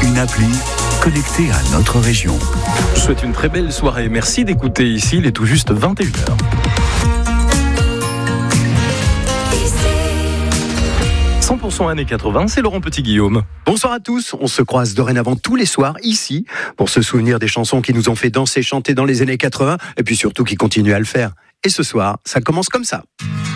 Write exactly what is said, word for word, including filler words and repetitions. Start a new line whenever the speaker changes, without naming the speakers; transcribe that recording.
une appli connectée à notre région.
Je vous souhaite une très belle soirée. Merci d'écouter ici, il est tout juste vingt et une heures. cent pour cent années quatre-vingts, c'est Laurent Petit-Guillaume.
Bonsoir à tous, on se croise dorénavant tous les soirs ici pour se souvenir des chansons qui nous ont fait danser, chanter dans les années quatre-vingts et puis surtout qui continuent à le faire. Et ce soir, ça commence comme ça.